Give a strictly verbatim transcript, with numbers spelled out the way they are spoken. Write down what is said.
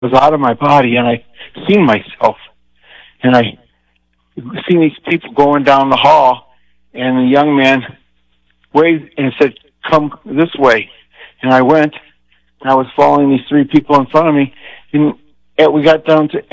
was out of my body, and I seen myself, and I seen these people going down the hall, and the young man waved and said, "Come this way." And I went, and I was following these three people in front of me, and we got down to